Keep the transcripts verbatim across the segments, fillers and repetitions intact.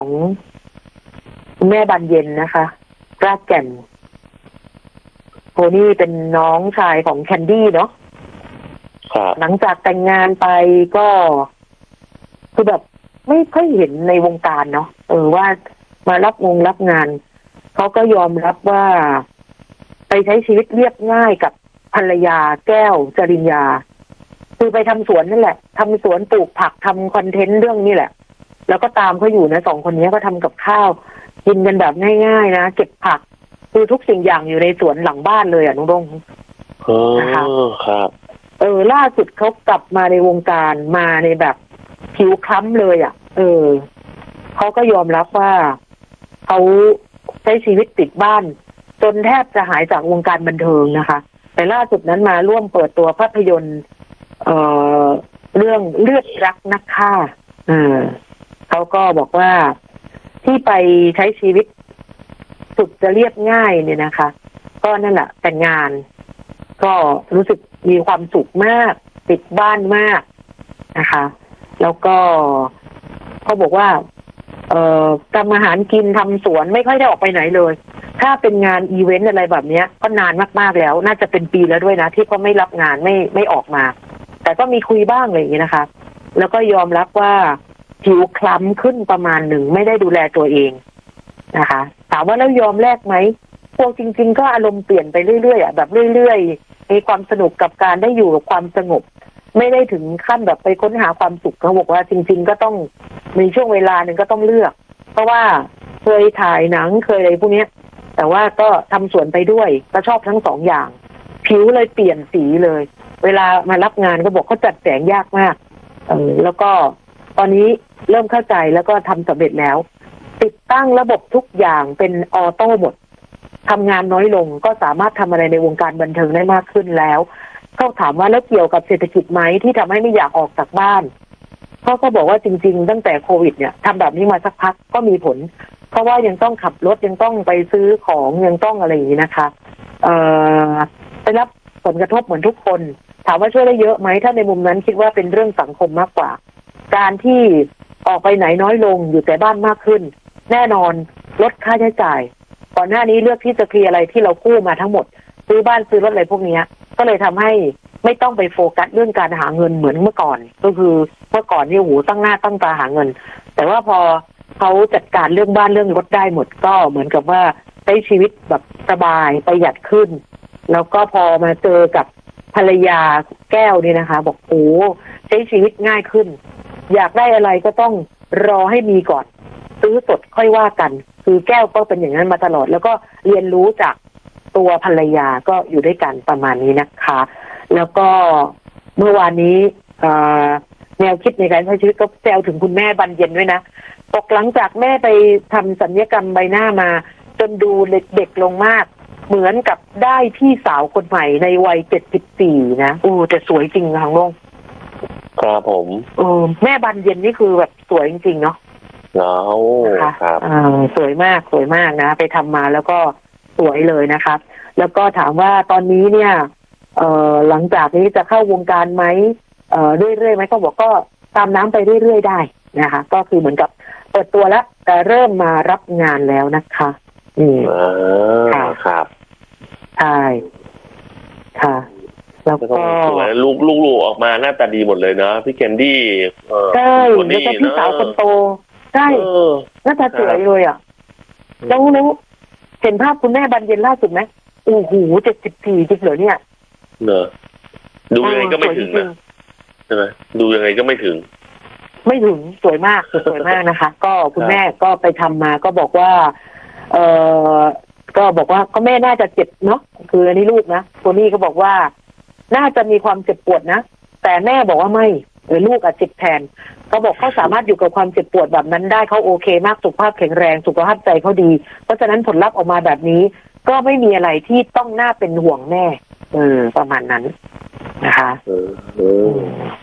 ของคุณแม่บานเย็นนะคะรากแก่นโพนี่เป็นน้องชายของแคนดี้เนาะหลังจากแต่งงานไปก็คือแบบไม่ค่อยเห็นในวงการเนาะเออว่ามารับงงรับงานเขาก็ยอมรับว่าไปใช้ชีวิตเรียบง่ายกับภรรยาแก้วจริญญาคือไปทำสวนนั่นแหละทำสวนปลูกผักทำคอนเทนต์เรื่องนี้แหละแล้วก็ตามเขาอยู่นะสองคนนี้ก็ทำกับข้าวกินกันแบบง่ายๆนะเก็บผักคือทุกสิ่งอย่างอยู่ในสวนหลังบ้านเลยอ่ะนุดงนะคะครับเออล่าสุดเขากลับมาในวงการมาในแบบผิวคล้ำเลยอ่ะเออเขาก็ยอมรับว่าเขาใช้ชีวิตติดบ้านจนแทบจะหายจากวงการบันเทิงนะคะแต่ล่าสุดนั้นมาร่วมเปิดตัวภาพยนตร์เอ่อเรื่องเลือดรักนักฆ่าเออเขาก็บอกว่าที่ไปใช้ชีวิตสุดจะเรียบง่ายเนี่ยนะคะก็นั่นแหละแต่งงานก็รู้สึกมีความสุขมากติดบ้านมากนะคะแล้วก็เขาบอกว่าเอ่อทำอาหารกินทำสวนไม่ค่อยได้ออกไปไหนเลยถ้าเป็นงานอีเวนต์อะไรแบบนี้ก็นานมากๆแล้วน่าจะเป็นปีแล้วด้วยนะที่เขาไม่รับงานไม่ไม่ออกมาแต่ก็มีคุยบ้างอะไรอย่างนี้นะคะแล้วก็ยอมรับว่าผิวคล้ำขึ้นประมาณหนึ่งไม่ได้ดูแลตัวเองนะคะถามว่าแล้วยอมแลกไหมพวกจริงๆก็อารมณ์เปลี่ยนไปเรื่อยๆอ่ะแบบเรื่อยๆมีความสนุกกับการได้อยู่กับความสงบไม่ได้ถึงขั้นแบบไปค้นหาความสุขเขาบอกว่าจริงๆก็ต้องมีช่วงเวลาหนึ่งก็ต้องเลือกเพราะว่าเคยถ่ายหนังเคยอะไรพวกนี้แต่ว่าก็ทำสวนไปด้วยก็ชอบทั้งสองอย่างผิวเลยเปลี่ยนสีเลยเวลามารับงานก็บอกเขาจัดแสงยากมากเออแล้วก็ตอนนี้เริ่มเข้าใจแล้วก็ทำสำเร็จแล้วติดตั้งระบบทุกอย่างเป็นออโต้หมดทำงานน้อยลงก็สามารถทำอะไรในวงการบันเทิงได้มากขึ้นแล้วเขาถามว่าแล้วเกี่ยวกับเศรษฐกิจไหมที่ทำให้ไม่อยากออกจากบ้านเขาก็บอกว่าจริงๆตั้งแต่โควิดเนี่ยทำแบบนี้มาสักพักก็มีผลเพราะว่ายังต้องขับรถยังต้องไปซื้อของยังต้องอะไรอย่างนี้นะคะเอ่อได้รับผลกระทบเหมือนทุกคนถามว่าช่วยได้เยอะไหมถ้าในมุมนั้นคิดว่าเป็นเรื่องสังคมมากกว่าการที่ออกไปไหนน้อยลงอยู่แต่บ้านมากขึ้นแน่นอนลดค่าใช้จ่ายก่อนหน้านี้เลือกที่จะเคลียร์อะไรที่เรากู้มาทั้งหมดซื้อบ้านซื้อรถอะไรพวกนี้ก็เลยทำให้ไม่ต้องไปโฟกัสเรื่องการหาเงินเหมือนเมื่อก่อนก็คือเมื่อก่อนนี่โหตั้งหน้าตั้งตาหาเงินแต่ว่าพอเขาจัดการเรื่องบ้านเรื่องรถได้หมดก็เหมือนกับว่าใช้ชีวิตแบบสบายประหยัดขึ้นแล้วก็พอมาเจอกับภรรยาแก้วนี่นะคะบอกโอ้ใช้ชีวิตง่ายขึ้นอยากได้อะไรก็ต้องรอให้มีก่อนซื้อสดค่อยว่ากันคือแก้วก็เป็นอย่างนั้นมาตลอดแล้วก็เรียนรู้จากตัวภรรยาก็อยู่ด้วยกันประมาณนี้นะคะแล้วก็เมื่อวานนี้แนวคิดในการใช้ชีวิตก็แซวถึงคุณแม่บานเย็นด้วยนะบอกหลังจากแม่ไปทำศัลยกรรมใบหน้ามาจนดูเด็กลงมากเหมือนกับได้พี่สาวคนใหม่ในวัยเจ็ดสิบสี่นะโอ้แต่สวยจริงทางลงครับผมเออแม่บานเย็นนี่คือแบบสวยจริงๆเนาะนะคะครับอ่าสวยมากสวยมากนะไปทำมาแล้วก็สวยเลยนะคะแล้วก็ถามว่าตอนนี้เนี่ยเอ่อหลังจากนี้จะเข้าวงการไหมเอ่อเรื่อยๆไหมก็บอกก็ตามน้ำไปเรื่อยๆได้นะคะก็คือเหมือนกับเปิดตัวแล้วแต่เริ่มมารับงานแล้วนะคะอืมค่ะครับใช่ค่ะแล้วก็ลูกลูกออกมาหน้าตาดีหมดเลยเนาะพี่แคนดี้ใช่แล้วก็พี่สาวคนโตใช่หน้าตาสวยเลยอ่ะแล้วแล้วเห็นภาพคุณแม่บานเย็นล่าสุดไหมโอ้โหเจ็ดสิบสี่จริงเหรอเนี่ยเนอะดูยังไงก็ไม่ถึงนะใช่ไหมดูยังไงก็ไม่ถึงไม่ถึงสวยมากสวยมากนะคะก็คุณแม่ก็ไปทำมาก็บอกว่าเออก็บอกว่าก็แม่น่าจะเจ็บเนาะคืออันนี้ลูกนะโทนี่ก็บอกว่าน่าจะมีความเจ็บปวดนะแต่แม่บอกว่าไม่เออลูกอะเจ็บแทนเขาบอกเขาสามารถอยู่กับความเจ็บปวดแบบนั้นได้เขาโอเคมากสุขภาพแข็งแรงสุขภาพใจเขาดีเพราะฉะนั้นผลลัพธ์ออกมาแบบนี้ก็ไม่มีอะไรที่ต้องน่าเป็นห่วงแม่เออประมาณนั้นนะคะเออเออ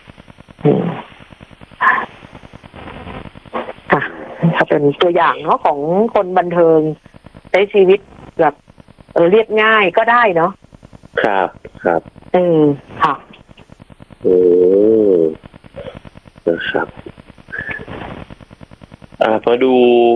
ค่ะถ้าเป็นตัวอย่างเนาะของคนบันเทิงใช้ชีวิตแบบเออเรียบง่ายก็ได้เนาะครับครับเออค่ะเออนะครับอ่าพอดู